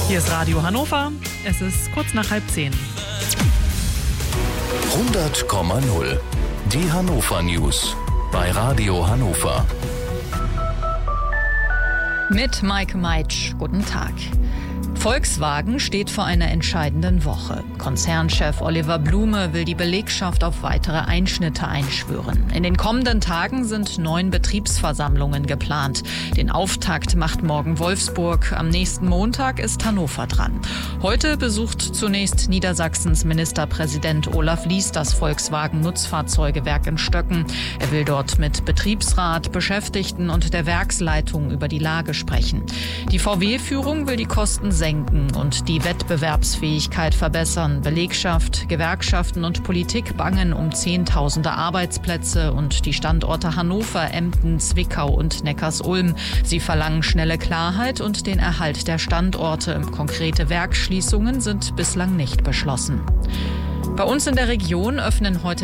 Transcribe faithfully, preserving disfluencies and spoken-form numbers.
Hier ist Radio Hannover. Es ist kurz nach halb zehn. hundert Komma null. Die Hannover News bei Radio Hannover. Mit Maike Meitsch. Guten Tag. Volkswagen steht vor einer entscheidenden Woche. Konzernchef Oliver Blume will die Belegschaft auf weitere Einschnitte einschwören. In den kommenden Tagen sind neun Betriebsversammlungen geplant. Den Auftakt macht morgen Wolfsburg. Am nächsten Montag ist Hannover dran. Heute besucht zunächst Niedersachsens Ministerpräsident Olaf Lies das Volkswagen-Nutzfahrzeugewerk in Stöcken. Er will dort mit Betriebsrat, Beschäftigten und der Werksleitung über die Lage sprechen. Die V W-Führung will die Kosten senken und die Wettbewerbsfähigkeit verbessern. Belegschaft, Gewerkschaften und Politik bangen um Zehntausende Arbeitsplätze und die Standorte Hannover, Emden, Zwickau und Neckarsulm. Sie verlangen schnelle Klarheit und den Erhalt der Standorte. Konkrete Werksschließungen sind bislang nicht beschlossen. Bei uns in der Region öffnen heute